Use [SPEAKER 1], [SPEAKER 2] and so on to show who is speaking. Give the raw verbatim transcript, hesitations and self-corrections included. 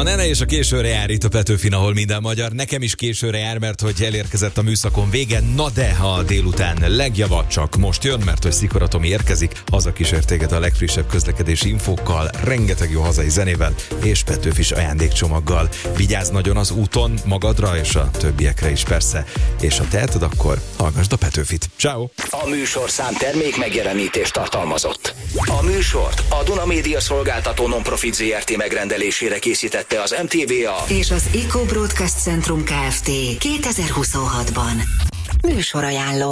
[SPEAKER 1] A Nene és a későre jár itt a Petőfin, ahol minden magyar. Nekem is későre jár, mert hogy elérkezett a műszakon vége. Na de, ha a délután legjavat csak most jön, mert hogy Szikora Tomi érkezik, haza kísért téged a legfrissebb közlekedési infókkal, rengeteg jó hazai zenével és Petőfis ajándékcsomaggal. Vigyázz nagyon az úton, magadra és a többiekre is persze. És ha teheted, akkor hallgassd a Petőfit. Ciao.
[SPEAKER 2] A műsorszám termék megjelenítést tartalmazott. A műsort a Duna Média Szolgáltató Nonprofit zé er té megrendelésére készítette az em té vé á
[SPEAKER 3] és az Eco Broadcast Centrum Kft. kétezer-huszonhatban. Műsorajánló.